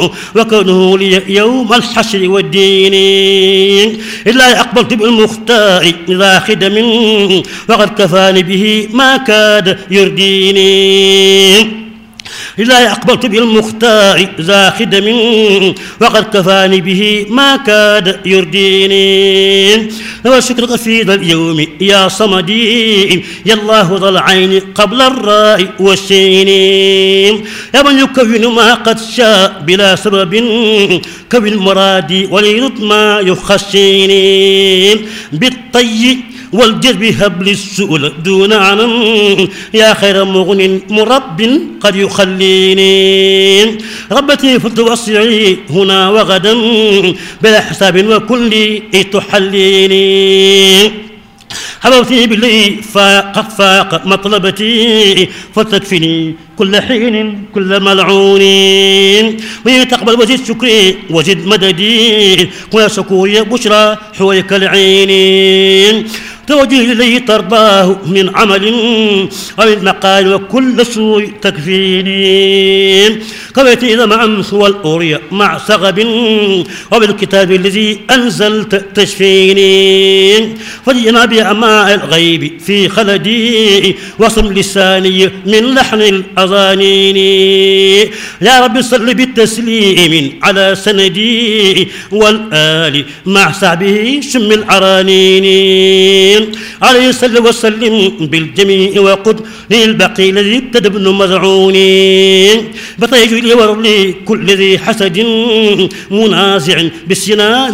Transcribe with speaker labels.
Speaker 1: وكونه لي يوم الحشر والدين إلا أقبلت بالمختار ذا خدم وقد كفاني به ما كاد يرديني إلا أقبلت بالمختار ذا خدم وقد كفاني به ما كاد يرديني وشكرك في ذا اليوم يا صمدي يا الله ذا العين قبل الراء والشين يا من يكون ما قد شاء بلا سبب كون مرادي وليرد ما يخشيني بالطي والجذب هبل السؤل دون عنم يا خير مغن مرب قد يخليني ربتي فتوسعي هنا وغدا بلا حساب وكل تحليني حبوتي باللي فاق مطلبتي فتكفني كل حين كل ملعون من تقبل وزد شكري وزد مددي كل شكوري بشرى حويك العين توجه إليه ترضاه من عمل أو المقال وكل سوء تكفيني قبلت إذا مع أمس والأورية مع سغب وبالكتاب الذي أنزلت تشفيني فجئنا بأماء الغيب في خلدي وصم لساني من لحن الأذانين يا رب صل بالتسليم على سندي والآل مع سعبه شم العرانين عليه صلى وسلم بالجميع وقد للبقي الذي ابتدى ابن مزعون بطيج لي ورلي كل ذي حسد منازع بالسنان